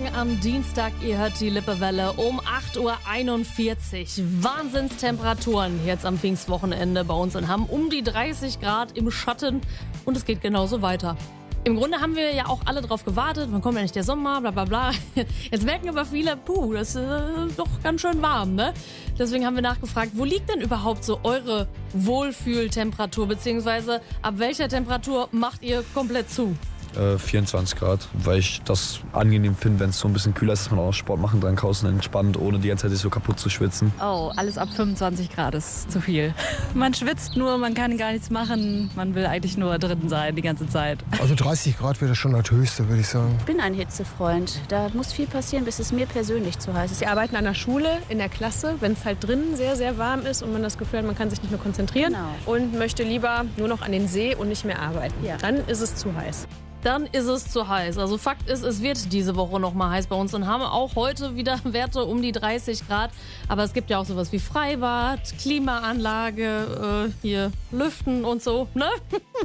Morgen am Dienstag, ihr hört die Lippewelle um 8.41 Uhr. Wahnsinnstemperaturen jetzt am Pfingstwochenende bei uns in Hamm. Um die 30 Grad im Schatten und es geht genauso weiter. Im Grunde haben wir ja auch alle drauf gewartet, wann kommt ja nicht der Sommer, bla bla bla. Jetzt merken aber viele, das ist doch ganz schön warm, ne? Deswegen haben wir nachgefragt, wo liegt denn überhaupt so eure Wohlfühltemperatur, beziehungsweise ab welcher Temperatur macht ihr komplett zu? 24 Grad, weil ich das angenehm finde, wenn es so ein bisschen kühler ist, dass man auch Sport machen kann draußen entspannt, ohne die ganze Zeit sich so kaputt zu schwitzen. Oh, alles ab 25 Grad ist zu viel. Man schwitzt nur, man kann gar nichts machen, man will eigentlich nur drin sein die ganze Zeit. Also 30 Grad wäre schon das Höchste, würde ich sagen. Ich bin ein Hitzefreund. Da muss viel passieren, bis es mir persönlich zu heiß ist. Wir arbeiten an der Schule, in der Klasse, wenn es halt drinnen sehr, sehr warm ist und man das Gefühl hat, man kann sich nicht mehr konzentrieren und möchte lieber nur noch an den See und nicht mehr arbeiten. Ja. Dann ist es zu heiß. Dann ist es zu heiß. Also Fakt ist, es wird diese Woche noch mal heiß bei uns und haben auch heute wieder Werte um die 30 Grad. Aber es gibt ja auch sowas wie Freibad, Klimaanlage, hier Lüften und so, ne?